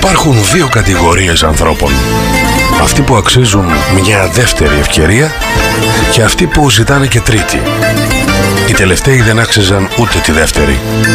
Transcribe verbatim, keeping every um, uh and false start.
Υπάρχουν δύο κατηγορίες ανθρώπων. Αυτοί που αξίζουν μια δεύτερη ευκαιρία και αυτοί που ζητάνε και τρίτη. Οι τελευταίοι δεν άξιζαν ούτε τη δεύτερη.